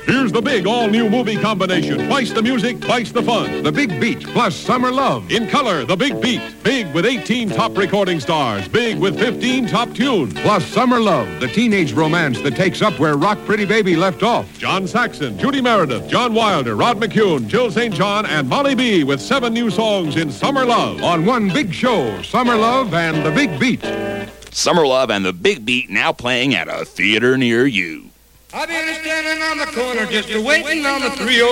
Here's the big all-new movie combination. Twice the music, twice the fun. The Big Beat plus Summer Love. In color, The Big Beat. Big with 18 top recording stars. Big with 15 top tunes. Plus Summer Love, the teenage romance that takes up where Rock Pretty Baby left off. John Saxon, Judy Meredith, John Wilder, Rod McCune, Jill St. John, and Molly B with 7 new songs in Summer Love. On one big show, Summer Love and The Big Beat. Summer Love and The Big Beat now playing at a theater near you. I've been standing on the corner just waiting on the 3